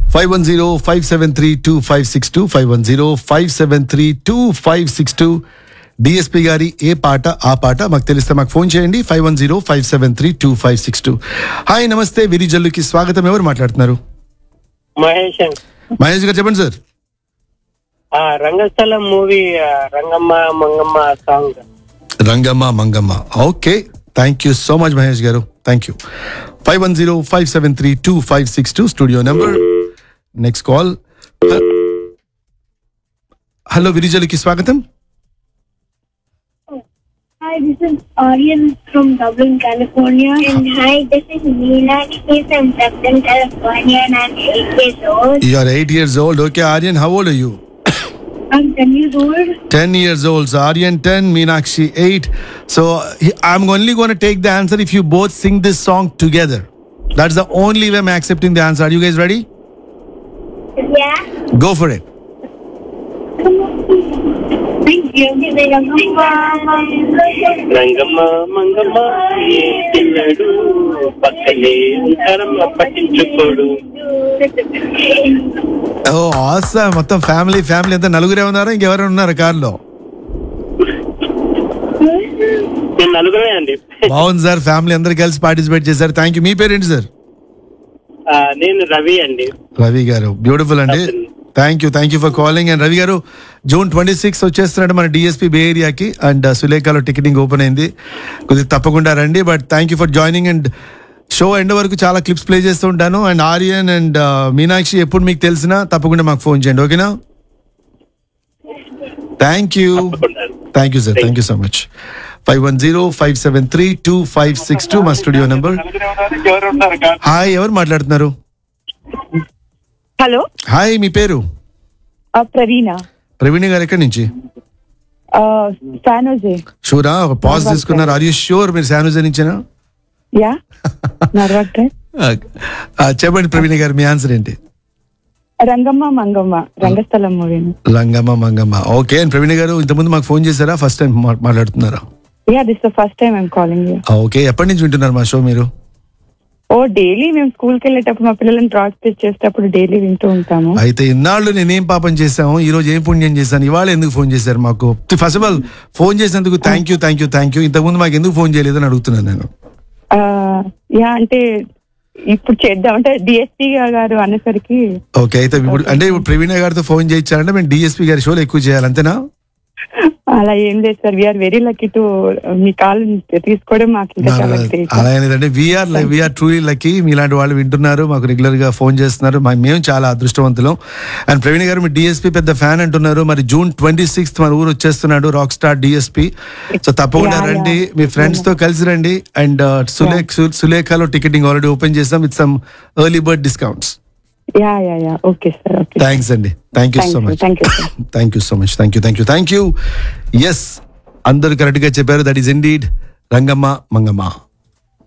510-573-2562 510-573-2562 DSP గారి ఏ పాట ఆ పాట మాకు తెలిస్తే మాకు ఫోన్ చేయండి 510-573-2562. హాయ్ నమస్తే విరిజల్లుకి స్వాగతం. ఎవరు మాట్లాడుతున్నారు? మహేష్ మహేష్ గారు చెప్పండి sir. Rangasthalam movie Rangamma Mangamma song. Rangamma Mangamma. Okay, thank you so much Mahesh గారు, thank you. 510-573-2562 studio number. Next call. Hello విరిజల్లుకి స్వాగతం. Hi, this is Aryan from Dublin, California. And hi, this is Meenakshi from Dublin, California, and I'm 8 years old. You are 8 years old. Okay, Aryan, how old are you? I'm 10 years old. 10 years old. So Aryan 10, Meenakshi 8. So I'm only going to take the answer if you both sing this song together. That's the only way I'm accepting the answer. Are you guys ready? Yeah. Go for it. Thank you. Rangamma Mangamma ఏ పిల్లడు పక్కనే ఉంటారమ్మ పట్టించుకోడు. ఓ awesome. మొత్తం family అంతా నలుగురే ఉన్నారా? ఇంకెవరైనా ఉన్నారా కార్లో? నేను నలుగురే అండి. బాగుంది సార్, ఫ్యామిలీ అందరు కలిసి పార్టిసిపేట్ చేశారు. Thank you. మీ పేరేంటి సార్? నేను రవి అండి. రవి గారు, బ్యూటిఫుల్ అండి. Thank you for calling. And Ravi గారు, June 26 వచ్చేస్తున్నాడు మన డిఎస్పీ బే ఏరియాకి. అండ్ సులేఖలో టికెటింగ్ ఓపెన్ అయింది, కొద్దిగా తప్పకుండా రండి. But thank you for joining. And show end వరకు చాలా క్లిప్స్ ప్లే చేస్తూ ఉంటాను. అండ్ ఆర్యన్ అండ్ మీనాక్షి ఎప్పుడు మీకు తెలిసినా తప్పకుండా మాకు ఫోన్ చేయండి, ఓకేనా? Thank you sir, thank you so much. 510-573-2562 మా స్టూడియో నెంబర్. హాయ్, ఎవరు మాట్లాడుతున్నారు? హలో, హాయ్, మీ పేరు? ప్రవీణ గారు, ఎక్కడి నుంచి? శానోజే. షూరా? ఒక పాజ్ తీసుకున్నారు. ఆర్ యూ ష్యూర్ మీరు శానోజే నుంచేనా? యా, చెప్పండి ప్రవీణ గారు, మీ ఆన్సర్ ఏంటి? రంగమ్మ మంగమ్మ, రంగస్థలం movie. Rangamma Mangamma. Okay. And ప్రవీణ గారు, ఇంతకుముందు మాకు ఫోన్ చేశారా? ఫస్ట్ టైం మాట్లాడుతున్నారా? Yeah, this the first time I'm calling you. Okay. ఎప్పటి నుంచి వింటున్నారు మా షో మీరు? డైలీ మేము స్కూల్కి వెళ్ళేటప్పుడు మా పిల్లల్ని డ్రాప్ చేసేటప్పుడు డైలీ వింటూ ఉంటాము. అయితే ఇన్నాళ్ళు నేనేం పాపం చేశాము, ఈ రోజు ఏం పుణ్యం చేశాను, ఇవాళ ఎందుకు ఫోన్ చేశారు మాకు? ఫస్ట్ ఆఫ్ ఆల్ ఫోన్ చేసినందుకు థ్యాంక్ యూ. ఇంతకుముందు మాకు ఎందుకు ఫోన్ చేయలేదని అడుగుతున్నాను నేను. యా, అంటే ఇప్పుడు చేద్దాం అంటే డిఎస్పీ గారు అనేసరికి. ఓకే. అయితే ఇప్పుడు అంటే ప్రవీణ గారితో ఫోన్ చేయించాలంటే మేము డిఎస్పీ గారి షోలో ఎక్కువ చేయాలి, అంతేనా? అలా ఏం లేదు sir, we are very lucky to me call తీసుకోవడం మాకు. అలా లేదంటే వీఆర్ ట్రూలీ లక్కీ. మీలాంటి వాళ్ళు వింటున్నారు, మాకు రెగ్యులర్ గా ఫోన్ చేస్తున్నారు, మేము చాలా అదృష్టవంతులం. అండ్ ప్రవీణ గారు, మీ డిఎస్పీ పెద్ద ఫ్యాన్ అంటున్నారు. మరి June 26 మన ఊరు వచ్చేస్తున్నాడు రాక్ స్టార్ డిఎస్పీ. సో తప్పకుండా రండి, మీ ఫ్రెండ్స్ తో కలిసి రండి. అండ్ సులేఖలో టికెటింగ్ ఆల్రెడీ ఓపెన్ చేస్తాం with some early bird discounts. Yeah, okay sir. Thanks అండి, thank you so much. Thank you. Yes, అందరూ కరెక్ట్ గా చెప్పారు. That is indeed Rangamma Mangamma.